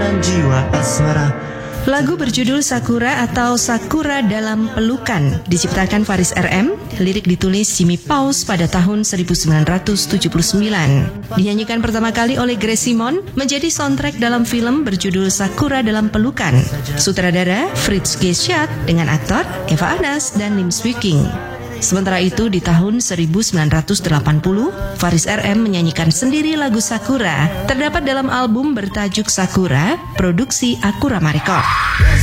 jiwa asmara. Lagu berjudul Sakura atau Sakura dalam Pelukan diciptakan Faris RM, lirik ditulis Jimmy Paus pada tahun 1979. Dinyanyikan pertama kali oleh Grace Simon, menjadi soundtrack dalam film berjudul Sakura dalam Pelukan. Sutradara Fritz G. Schack dengan aktor Eva Arnaz dan Lim Swee King. Sementara itu di tahun 1980, Faris RM menyanyikan sendiri lagu Sakura, terdapat dalam album bertajuk Sakura, produksi Akurama Record.